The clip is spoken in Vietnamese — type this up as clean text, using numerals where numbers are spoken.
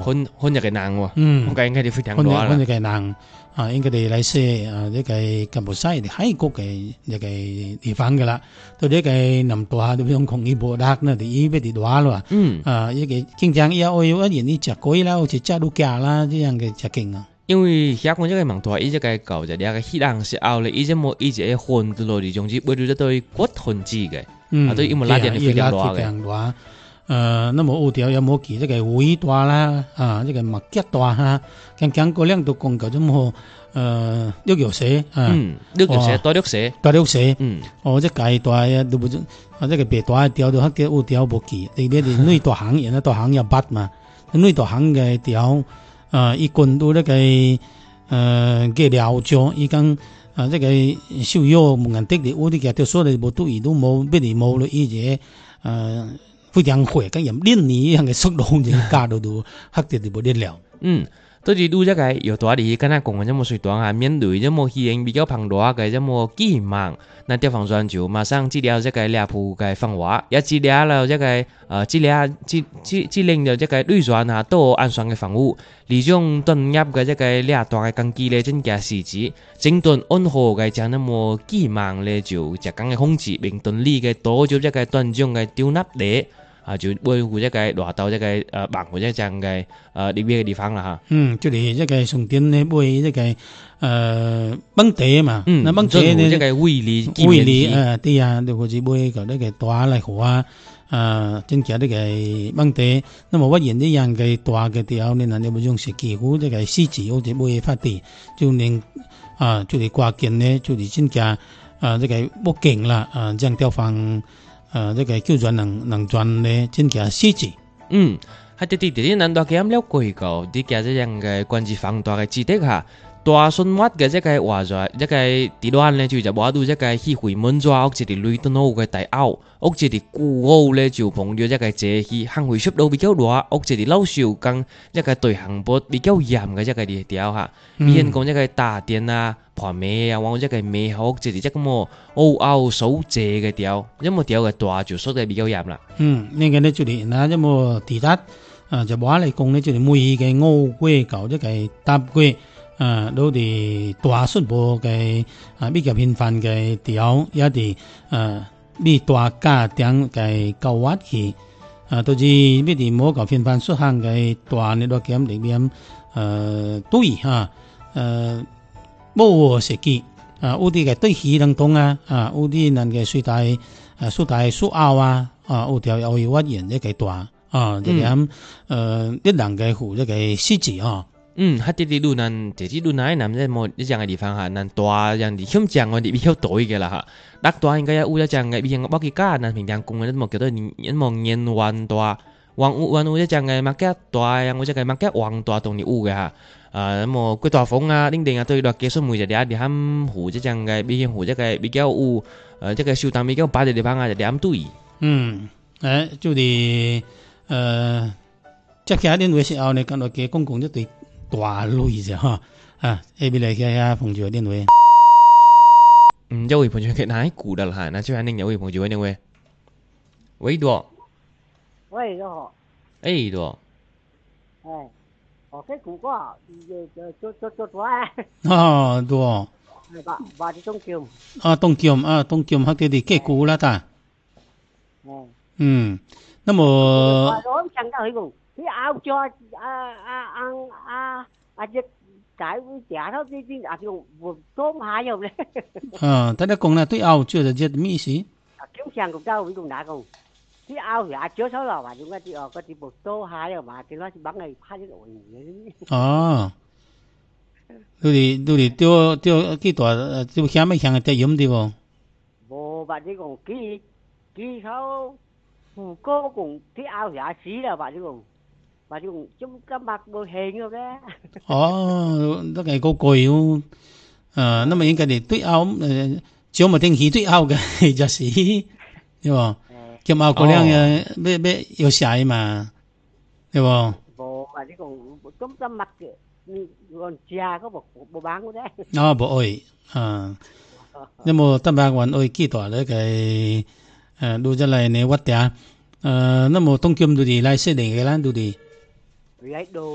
คนอยากนางว่ะ我感应该就非常多啦。 คน嘅人啊，應該嚟來說啊，呢個柬埔寨的海國嘅呢個地方嘅啦，到呢個南大都用空氣波達呢，就依邊地大啦。啊，呢個經常也會有一年啲食鬼啦，或者食鹿架啦，這樣嘅食勁啊。 因為遐講這個蠻大，伊這個搞就兩個稀爛是後咧，伊這麼伊一個混到落嚟，總之為咗對骨分子嘅，啊對，因為拉電係非常大嘅。 那麼有條有冇記這個尾大啦，啊，這個麥吉大哈，講過兩度講究咗麼？綠藥蛇啊， 綠藥蛇，大綠蛇， 大綠蛇，哦，這介大啊，都不，啊，這個別大條都黑條有條冇記，特別係女大行，人家大行要拔嘛，女大行嘅條，伊棍到這個嘅療咗，伊講這個燒藥冇人得的，我啲嘅條所嚟冇對伊都冇，別嚟冇咯，伊個非常快，咁人練你樣嘅速度就加到都黑啲就冇得了。 都是拄這個有大哩，跟他講嘅這麼水短啊，面對這麼氣比較龐大嘅這麼機忙，那地方專就馬上治療這個兩鋪嘅方法，也治療了這個治療了這個累轉啊多安全嘅防護，利用專業嘅這個兩大嘅工具嚟增加時機，整頓安好嘅將那麼機忙咧就食工嘅控制，並斷理嘅多咗這個斷種嘅丟納咧。就維護這個落到這個防護這樣嘅呢邊嘅地方啦嚇。 就是這個重點咧為這個綁地嘛，那綁地呢這個衛理對啊，就或者為個那個大來好增加這個綁地。那麼我現呢樣嘅大嘅條呢，那你會用設計好這個設置或者為發地，就令就是掛件呢，就是增加這個不勁啦，這樣地方。這個叫做能賺咧，增加設置。 係啲難度嘅咁了過個，啲嘅這樣嘅關節放大嘅知識嚇，大順滑嘅這個話在，這個地段咧就話到這個氣回滿咗，或者啲雷頓號嘅大拗，或者啲古奧咧就碰到這個這氣行回速度比較大，或者啲老少更一個對行波比較嚴嘅這個地條嚇，以前講這個大電啊。盤尾啊，或者個尾好，即係即咁麼拗手借嘅條，因為條嘅大就縮得比較嚴啦。 呢個咧就係嗱，因為地達就話嚟講咧，就係每嘅拗龜搞一個搭龜都係大數部嘅比較頻繁嘅條，也係比大家庭嘅高壓器都是比啲冇咁頻繁出行嘅大呢個檢裏面對嚇冇設計有啲嘅對起能動有啲人嘅水大樹拗有條有要屈原一個大就咁一人嘅湖一個獅子喺啲路難，這啲路難南即冇一樣嘅地方嚇，難大人哋咁講我哋比較多嘅啦嚇，大大應該有一樣嘅，比如我記家難平常講嘅都冇叫做一望年環大，環有一樣嘅麥吉大，有一個麥吉環大同你有嘅嚇。咁鬼大風啊，叮叮啊，對落技術每日啲喺湖即樣嘅，比如湖即個比較有即個小檔比較大嘅地方啊，就點對。 就係即係啲位時候你講到嘅公共一對大路啫嚇，下邊嚟嘅碰住啲位。 有位碰住佢哪股的啦？那就係另有位碰住嗰位。喂多。 喂你好。 多。 cái củ có cho đùa bà đi Đông Kiều Đông Kiều hắc thì cái củ là ta nó mà đó chẳng có hiểu cái áo cho cái chả thôi cái tôm hai rồi đấy ta đã cùng là tôi áo chưa là giết mỹ sĩ kiếm sang cùng tao với cùng đã cùng cái ao thì chứa sáu lò mà chúng ta chỉ có chỉ một tô hai rồi mà thì nó chỉ bắn này hai cái đội tôi tiêu cái tuổi tiêu khám mấy kháng tay yếm đi vô bộ bạn chỉ còn kỹ sao cô cùng cái ao thì xí là bạn chỉ cùng chúng cái mặt đồ hình rồi đấy đó cái cô cười nó mà những cái để túi áo chiếu mà tiếng khí túi áo cái giả sĩ đúng không kiếm áo có lượng bé yêu xài mà đúng không bộ bạn chỉ còn chúng ta mặt còn cha có bộ bán của đấy bộ ơi nhưng mà tâm bạcวันơi kỹ thuật đấy cáiดูจะไรในวัดแต่nó mà tông kimดูđi lại sẽ để cái lanดูđi lấy đồ